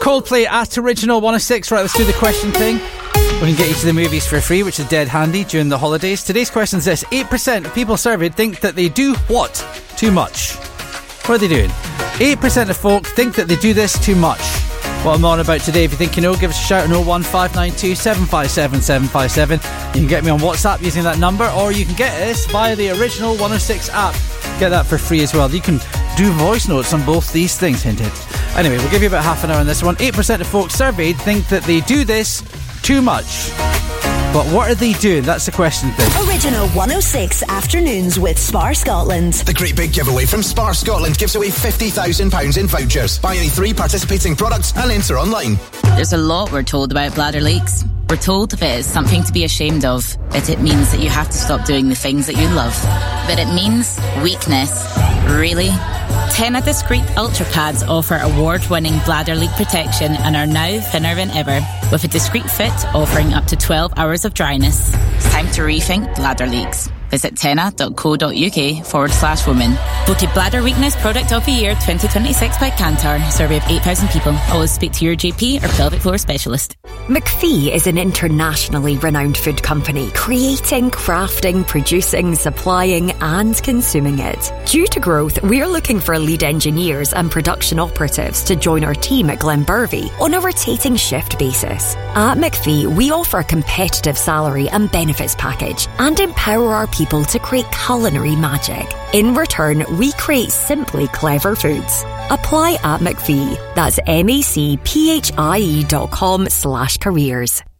Coldplay at Original 106. Right, let's do the question thing. We can get you to the movies for free, which is dead handy during the holidays. Today's question is this. 8% of people surveyed think that they do what? Too much. What are they doing? 8% of folk think that they do this too much. What I'm on about today, if you think you know, give us a shout on 01592 757 757. You can get me on WhatsApp using that number, or you can get us via the Original 106 app. Get that for free as well. You can do voice notes on both these things, hinted. Anyway, we'll give you about half an hour on this one. 8% of folks surveyed think that they do this too much. But what are they doing? That's the question thing. Original 106 Afternoons with Spar Scotland. The great big giveaway from Spar Scotland gives away £50,000 in vouchers. Buy any 3 participating products and enter online. There's a lot we're told about bladder leaks. We're told that it's something to be ashamed of, that it means that you have to stop doing the things that you love. But it means weakness. Really? Tena Discreet Ultra Pads offer award-winning bladder leak protection and are now thinner than ever, with a discreet fit offering up to 12 hours of dryness. It's time to rethink bladder leaks. Visit tena.co.uk/women. Voted Bladder Weakness Product of the Year 2026 by Kantar. Survey of 8,000 people. Always speak to your GP or pelvic floor specialist. McPhee is an internationally renowned food company, creating, crafting, producing, supplying and consuming it. Due to growth, we're looking for lead engineers and production operatives to join our team at Glenbervie on a rotating shift basis. At McPhee, we offer a competitive salary and benefits package and empower our people to create culinary magic. In return, we create simply clever foods. Apply at McPhee. That's MACPHIE.com/careers.